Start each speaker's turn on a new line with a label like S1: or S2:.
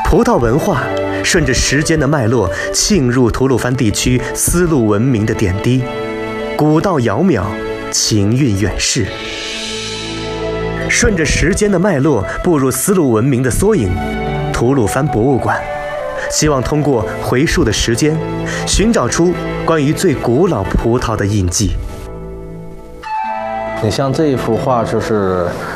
S1: 葡萄文化顺着时间的脉络，沁入吐鲁番地区丝路文明的点滴，古道遥渺，情韵远逝。顺着时间的脉络，步入丝路文明的缩影——吐鲁番博物馆。希望通过回溯的时间，寻找出关于最古老葡萄的印记。
S2: 你像这一幅画，就是